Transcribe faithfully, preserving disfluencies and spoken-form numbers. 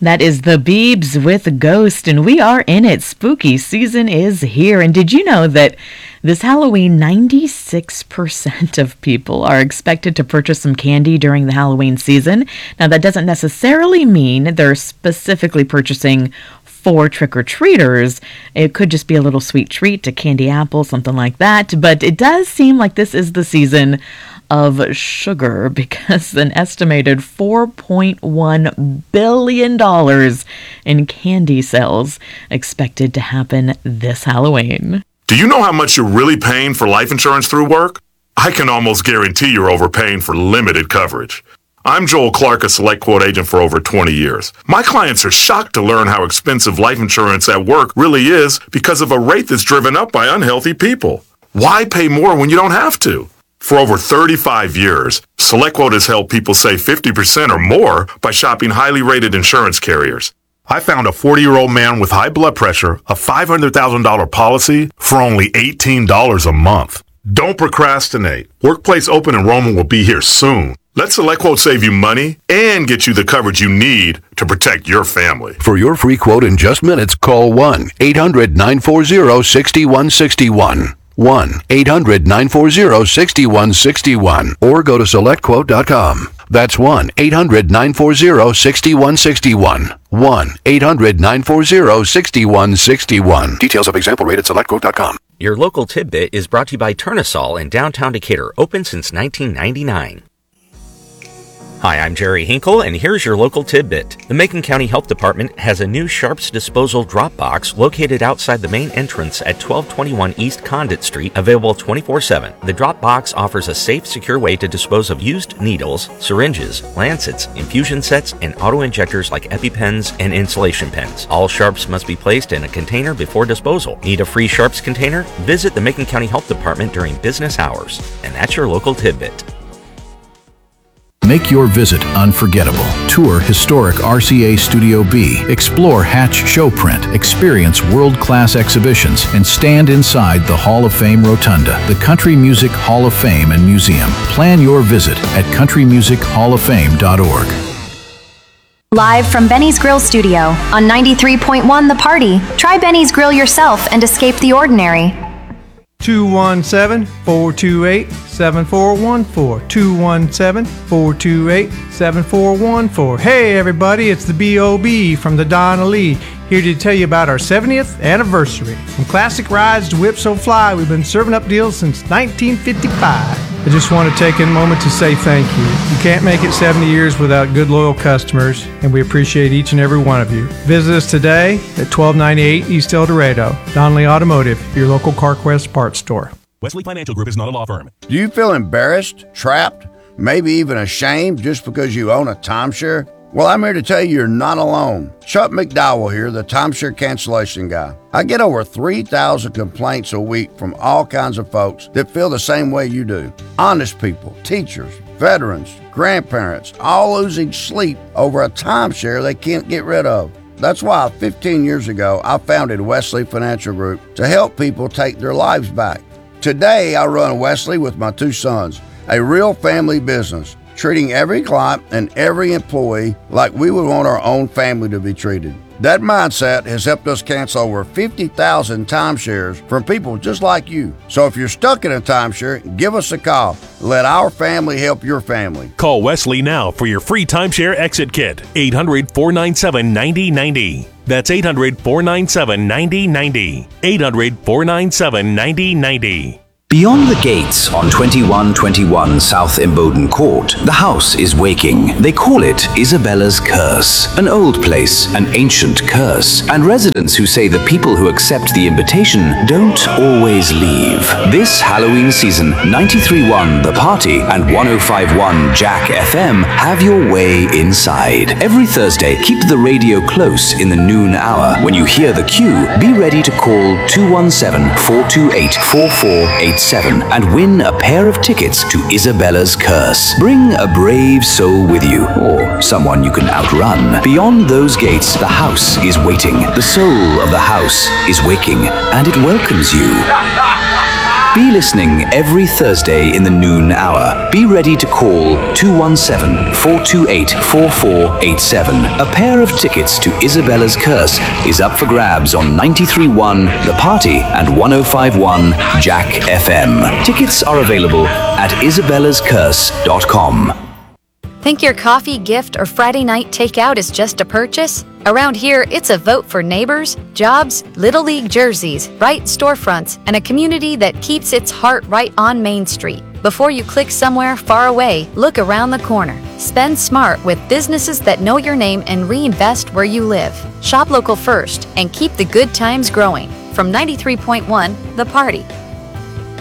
That is the Beebs with Ghost, and we are in it. Spooky season is here. And did you know that this Halloween, ninety-six percent of people are expected to purchase some candy during the Halloween season? Now, that doesn't necessarily mean they're specifically purchasing for trick-or-treaters. It could just be a little sweet treat, a candy apple, something like that. But it does seem like this is the season of sugar, because an estimated four point one billion dollars in candy sales expected to happen this Halloween. Do you know how much you're really paying for life insurance through work? I can almost guarantee you're overpaying for limited coverage. I'm Joel Clark, a Select Quote agent for over twenty years. My clients are shocked to learn how expensive life insurance at work really is because of a rate that's driven up by unhealthy people. Why pay more when you don't have to? For over thirty-five years, SelectQuote has helped people save fifty percent or more by shopping highly rated insurance carriers. I found a forty-year-old man with high blood pressure, a five hundred thousand dollars policy for only eighteen dollars a month. Don't procrastinate. Workplace open enrollment will be here soon. Let SelectQuote save you money and get you the coverage you need to protect your family. For your free quote in just minutes, call one eight hundred nine four zero six one six one. one eight hundred nine four zero six one six one, or go to select quote dot com. That's one eight hundred nine four zero six one six one. one eight hundred nine four zero six one six one. Details of example rate at select quote dot com. Your local tidbit is brought to you by Turnasol in downtown Decatur, open since nineteen ninety-nine. Hi, I'm Jerry Hinkle, and here's your local tidbit. The Macon County Health Department has a new Sharps Disposal drop box located outside the main entrance at twelve twenty-one East Condit Street, available twenty-four seven. The drop box offers a safe, secure way to dispose of used needles, syringes, lancets, infusion sets, and auto-injectors like EpiPens and insulation pens. All Sharps must be placed in a container before disposal. Need a free Sharps container? Visit the Macon County Health Department during business hours. And that's your local tidbit. Make your visit unforgettable. Tour historic R C A Studio B. Explore Hatch Showprint. Experience world-class exhibitions and stand inside the Hall of Fame Rotunda, the Country Music Hall of Fame and Museum. Plan your visit at country music hall of fame dot org. Live from Benny's Grill Studio on ninety-three point one The Party. Try Benny's Grill yourself and escape the ordinary. two one seven, four two eight, seven four one four. two one seven, four two eight, seven four one four. Hey everybody, it's the B O B from the Donna Lee, here to tell you about our seventieth anniversary. From classic rides to Whip So Fly, we've been serving up deals since nineteen fifty-five. I just want to take a moment to say thank you. You can't make it seventy years without good, loyal customers, and we appreciate each and every one of you. Visit us today at twelve ninety-eight East El Dorado. Donnelly Automotive, your local CarQuest parts store. Wesley Financial Group is not a law firm. Do you feel embarrassed, trapped, maybe even ashamed just because you own a timeshare? Well, I'm here to tell you you're not alone. Chuck McDowell here, the timeshare cancellation guy. I get over three thousand complaints a week from all kinds of folks that feel the same way you do. Honest people, teachers, veterans, grandparents, all losing sleep over a timeshare they can't get rid of. That's why fifteen years ago, I founded Wesley Financial Group to help people take their lives back. Today, I run Wesley with my two sons, a real family business, treating every client and every employee like we would want our own family to be treated. That mindset has helped us cancel over fifty thousand timeshares from people just like you. So if you're stuck in a timeshare, give us a call. Let our family help your family. Call Wesley now for your free timeshare exit kit. eight hundred, four nine seven, nine zero nine zero. That's eight hundred, four nine seven, nine zero nine zero. eight hundred, four nine seven, nine zero nine zero. Beyond the gates on twenty-one twenty-one South Imboden Court, the house is waking. They call it Isabella's Curse. An old place, an ancient curse, and residents who say the people who accept the invitation don't always leave. This Halloween season, ninety-three point one The Party and one oh five point one Jack F M have your way inside. Every Thursday, keep the radio close in the noon hour. When you hear the cue, be ready to call two one seven, four two eight, four four eight seven and win a pair of tickets to Isabella's Curse. Bring a brave soul with you, or someone you can outrun. Beyond those gates, the house is waiting. The soul of the house is waking, and it welcomes you. Be listening every Thursday in the noon hour. Be ready to call two one seven, four two eight, four four eight seven. A pair of tickets to Isabella's Curse is up for grabs on ninety-three point one The Party and one oh five point one Jack F M. Tickets are available at isabellas curse dot com. Think your coffee, gift, or Friday night takeout is just a purchase? Around here, it's a vote for neighbors, jobs, Little League jerseys, bright storefronts, and a community that keeps its heart right on Main Street. Before you click somewhere far away, look around the corner. Spend smart with businesses that know your name and reinvest where you live. Shop local first and keep the good times growing. From ninety-three point one The Party.